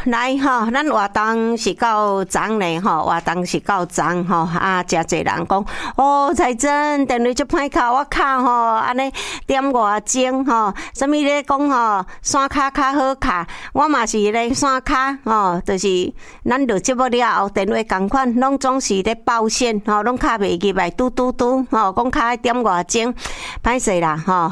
来吼，咱活动是到昨呢吼，活动是到昨吼啊，诚侪人讲哦，彩珍电话足歹卡，我卡吼安尼点外钟吼，啥物咧讲吼，山卡较好卡，我嘛是咧山卡吼，就是咱录节目了后，电话共款，拢总是咧报线吼，拢卡袂入来，嘟嘟嘟吼，讲卡点外钟，歹势啦吼，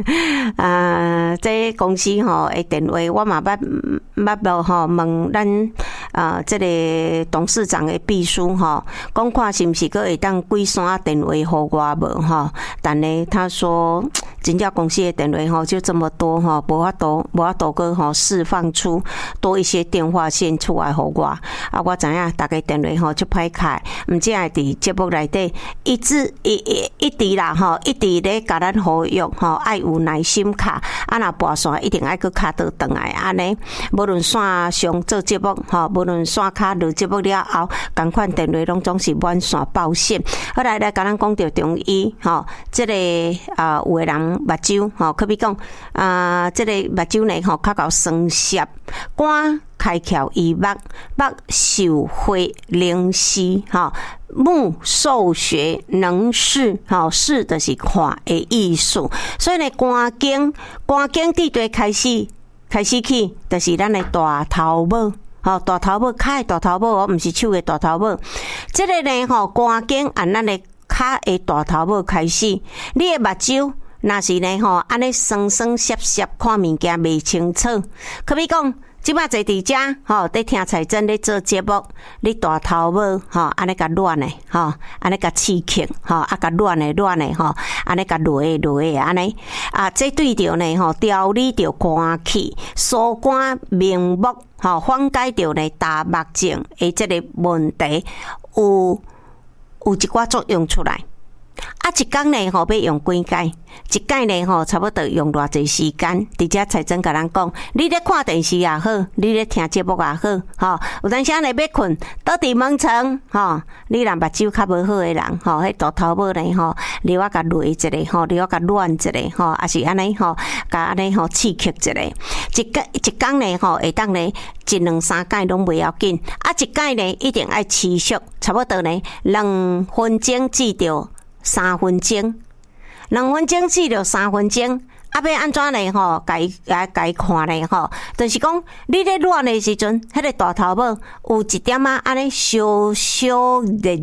这公司吼的电话我嘛捌吼问咱这个董事长的秘书吼，讲看是毋是阁会当几线电话互我无吼？但呢，他说真正公司的电话吼就这么多吼，无法度阁吼释放出多一些电话线出来互我。啊，我知影大家电话吼就歹开，毋只系伫节目内底一直啦吼，一直咧甲咱呼吁吼，爱有耐心卡，啊若跋线一定爱阁卡倒转来安尼，无论线上做节目吼，无论线卡录节目了后，共款电话拢总是满线爆线。后来甲咱讲到中医吼，这个有的人目睭吼，可比讲这个目睭呢吼较够酸涩，肝开窍易目，目受血灵犀吼，目受血能视吼，视就是看的意思。所以呢，肝经伫对开始起，就是咱的大头毛。吼，大头毛，脚的大头毛哦，毋是手的大头毛。这个呢，吼，肝经按咱的脚的大头毛开始，你的目睭若是呢，吼，安尼酸酸涩涩，看物件袂清楚。可比讲，即摆坐伫遮，吼，在听彩珍咧做节目，你大头毛，吼，安尼甲乱的，吼，安尼甲刺激，吼，啊，甲乱的，吼，安尼甲落的，安尼啊，这对着呢，吼，调理着肝气，疏肝明目。吼，缓解着呢大目症的这个问题，有一寡作用出来。啊，一工呢吼要用几解？一解呢吼差不多用偌济时间？伫遮彩珍甲咱讲，你咧看电视也好，你咧听节目也好，吼，有当时呢要困，倒伫眠床，吼，你若目睭较无好的人，吼，迄大头毛呢吼，你我甲捋一下，吼，你我甲乱一下，吼，也是安尼吼，甲安尼吼刺激一下。一工呢吼会当呢一两三解拢袂要紧，啊，一解呢一定爱持续，差不多呢2分钟至到3分钟，2分钟至到3分钟，啊，要安怎呢？吼，该看呢？吼，就是讲你咧乱的时阵，迄个大头毛有一点啊，安尼小小热，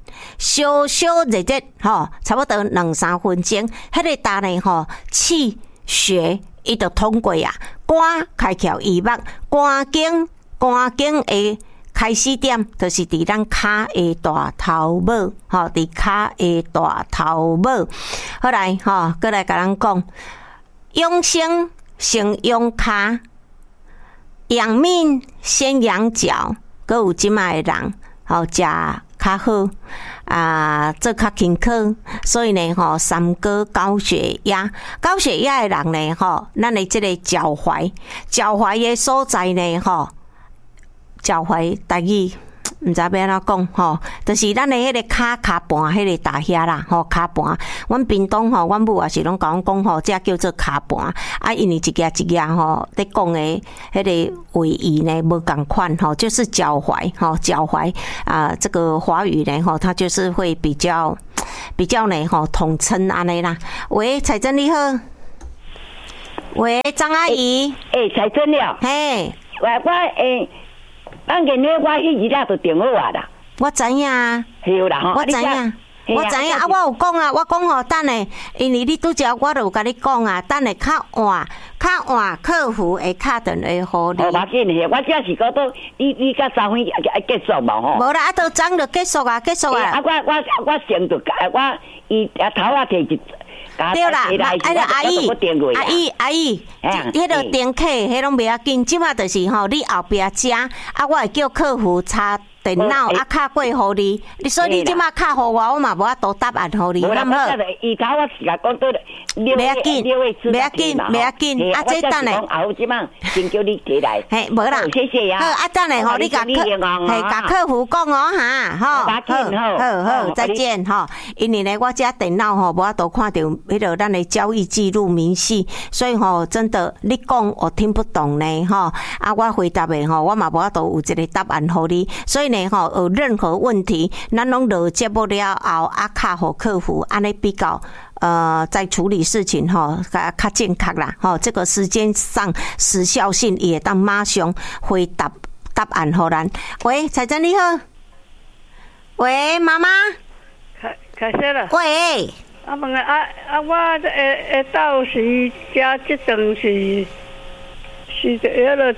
吼，差不多2-3分钟，迄个大呢，吼，气血伊就通过啊，肝开窍易目，肝经的开始点就是伫咱骹的大头毛，吼，伫骹的大头毛。后来吼，过来甲咱讲，养生先养骹，养命先养脚。搁有即卖的人，吼，食较好啊，做较勤恳，所以呢，吼，三高高血压的人呢，吼，咱的这个脚踝的所在呢，吼。脚踝台语毋知要安怎讲吼，就是咱的迄个骹盘迄个大遐啦吼，骹盘。阮屏东吼，阮母也是拢甲阮讲吼，这叫做骹盘。啊，因为一家吼，咧讲的迄个位移呢无共款吼，就是脚踝吼，脚踝啊，这个华语呢吼，它就是会比较呢吼统称安尼啦。喂，彩珍你好。喂，张阿姨。 彩珍了。 嘿， 我当然咧，我迄日就电话啦。 我知影啊。 对啦吼。 我知影。啊，我有讲啊，我讲吼，等下，因为你拄则我就有甲你讲啊，等下较晚，客服会敲电话互你。 无要紧的，我只是讲到你甲3分结束嘛吼。 无啦，啊，都昨就结束啊。 啊，我先就我伊头啊摕一。 对啦，阿姨，迄个电客，迄拢袂要紧。即马就是吼，你后壁食，啊，我会叫客服查电脑啊卡过互你，所以你即马卡互我嘛无法度答案互你，好唔好？ 伊甲我是甲讲到6 要紧，啊，这等下后即马先叫你起来。 嘿，无啦， 谢谢呀。 好，啊，等下吼，你甲客服讲哦哈，好，再见哈。因为呢，我遮电脑吼无法度看到迄个咱的交易记录明细，所以吼真的你讲我听不懂呢哈。啊，我回答的吼，我嘛无法度有一个答案互你，所以呢吼有任何问题，咱拢落节目了后啊，卡互客服，安尼比较。在处理事情哈，较正确啦，哈，这个时间上时效性也当马上回答案互咱。喂，彩珍你好，喂，妈妈， 开始了。 喂， 问我下到时加这顿是迄个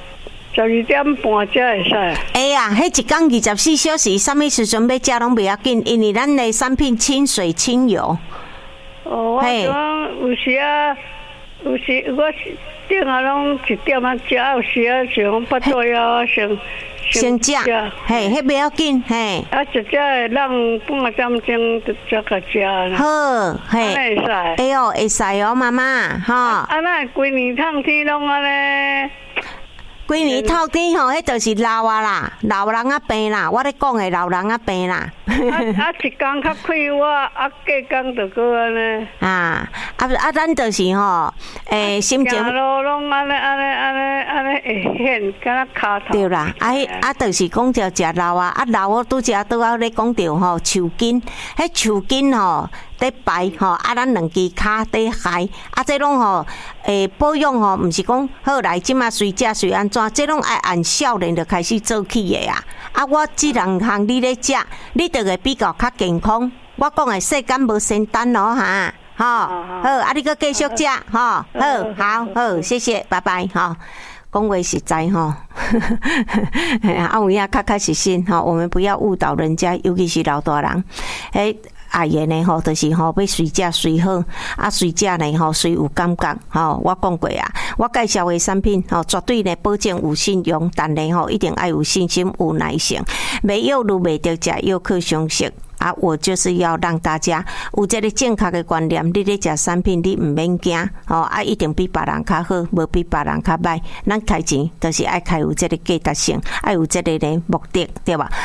12点半才会使。 哎呀，迄一天24小时，什么时阵要食拢不要紧，因为咱的产品清水清油。 哦，我讲有时我顶下拢1点啊食，有时啊想巴肚枵先食，嘿，迄不要紧，嘿。 啊，直接会让半个钟就才甲食。 好，嘿。 会使。 哎呦，会使哦，妈妈，哈。 啊，那规年通天拢安尼。 规年透天吼，迄就是老啊啦，老人啊病啦，我咧讲的老人啊病啦。 一工较快我，隔工就过安尼。 咱就是吼，心情。 路拢安尼会显，敢若骹头。 对啦，就是讲着食老啊，老我拄则拄仔咧讲着吼，树根，迄树根吼。在摆吼，咱两支骹在海，这拢吼，保养吼，毋是讲好来即马随食随安怎，这拢爱按少年就开始做起的啊。我这两项你咧食，你就会比较健康。我讲的世间无仙丹咯哈，好，你搁继续食，好，谢谢，拜拜，哈。讲话实在吼，有影较实心吼，我们不要误导人家，尤其是老大人，阿爷呢吼，就是吼要随食随好，随食呢吼随有感觉吼。我讲过啊，我介绍的产品吼，绝对呢保证有信用，但呢吼一定要有信心、有耐性，袂药路袂得食，药可相信。我就是要让大家有这个正确的观念，你咧食产品，你唔免惊哦，一定比别人较好，无比别人较歹。咱开钱就是爱开有这个价值性，爱有这个呢目的，对吧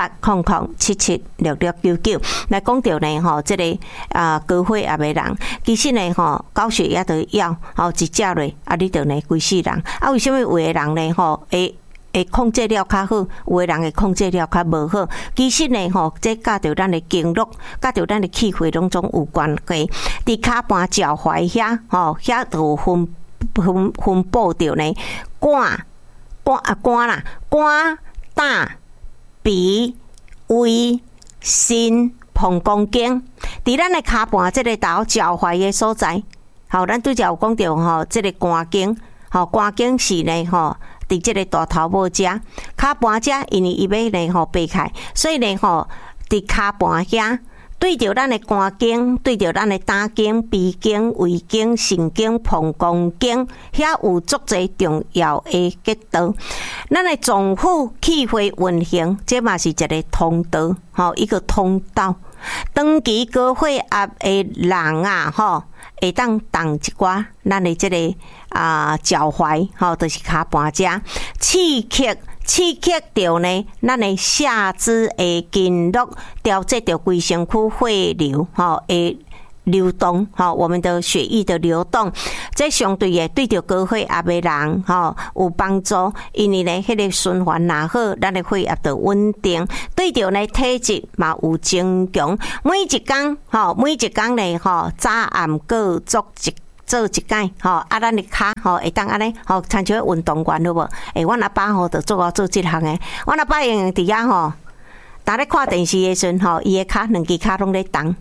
？0800776699来讲到呢吼，这个高血压的人，其实呢吼高血压的药一食落你就呢规世人。为什么有的人呢吼会控制了较好，有的人会控制了较无好。其实呢吼，这甲着咱的经络，甲着咱的气血拢总有关系。伫骹盘、脚踝遐吼，遐就分布着呢肝啦，肝、胆、脾、胃、肾、膀胱经。伫咱的骹盘这个头脚踝的所在，好，咱拄则有讲着吼，这个肝经，吼肝经是呢吼。伫这个大头部遮，骹盘遮，因为伊要呢吼掰开，所以呢吼，伫骹盘遐对着咱的肝经，对着咱的胆经、脾经、胃经、肾经、膀胱经，遐有足侪重要的穴道。咱的脏腑气血运行，这嘛是一个通道，吼一个通道。长期高血压的人啊，吼。会当动一寡咱的这个脚踝，吼，就是骹盘遮刺激着呢，咱的下肢的经络，调节着规身躯血流，吼，会流动，吼，我们的血液的流动，这相对的对着高血压的人，吼，有帮助。因为呢，迄个循环若好，咱的血压就稳定。对着呢体质嘛有增强。每一工呢，吼，早暗各做一摆，吼，咱的骹吼会当安尼，吼，参像运动员好无？阮阿爸吼就做即项的，阮阿爸用伫遐吼，当咧看电视的时阵吼，伊的骹两支骹拢咧动。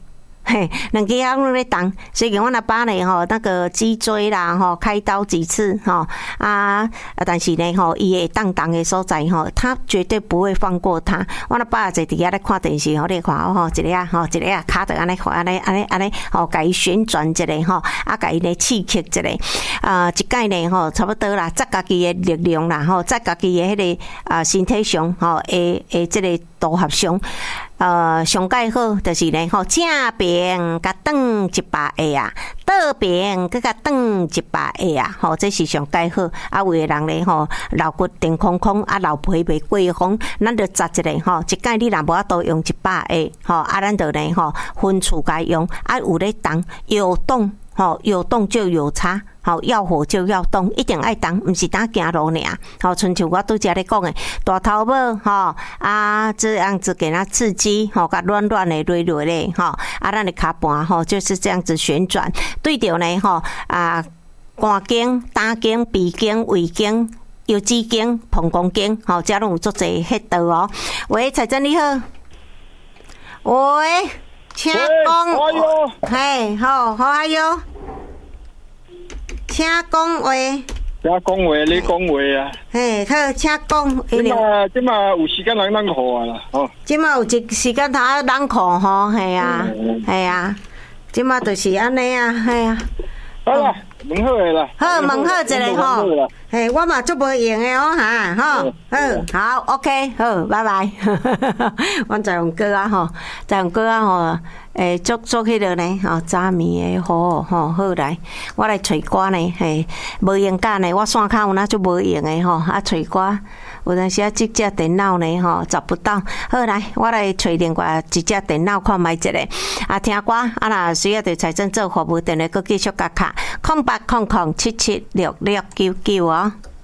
嘿，两支啊拢咧动。虽然我阿爸呢吼，那个脊椎啦吼，开刀几次吼但是呢吼，伊会动的所在吼，他绝对不会放过他。我阿爸坐伫遐咧看电视吼，你看吼，一个啊吼，一个啊骹着安尼吼，甲伊旋转一下吼，甲伊咧刺激一下。一摆呢吼，差不多啦，扎家己的力量啦吼，扎家己的迄个身体上吼，即个组合上。上介好就是呢吼，正边甲转100下啊，倒边佮甲转100下啊，吼，这是上介好。有的人咧吼，老骨顶空空，老皮袂过风，咱就扎一个吼，一摆你若无法度用100下，吼，咱就呢吼分次该用，有咧动，有动，吼，有动就有差。好，要火就要动，一定爱动，唔是单行路尔。好，亲像我拄则咧讲诶，大头毛吼这样子给它刺激，吼，甲软软的、软软的，吼咱的骹盘吼就是这样子旋转，对着呢吼肝经、胆经、鼻经、胃经、腰子经、膀胱经，吼，这拢有足侪迄道哦。喂，财政你好，喂，请讲，嘿，好，好啊哟。请讲话，你讲话啊！ 嘿，好，请讲。 即马有时间人冷酷啊啦，吼！ 即马有一时间他冷酷吼，系啊，系啊，即马就是安尼啊，系啊。 好啦，问好诶啦。 好，问好一个吼。嘿，我嘛足无用诶哦，哈，吼，好 ，OK， 好，拜拜。阮在用歌啊吼，在用歌啊吼。做迄个呢，吼，早暝的雨吼，好来，我来找歌呢，嘿，无用干呢，我线卡有哪就无用的吼，找歌，有阵时即只电脑呢，吼，找不到，好来，我来找另外一只电脑看卖一个，听歌，若需要对财政做服务，电话佫继续甲卡，0800776699哦。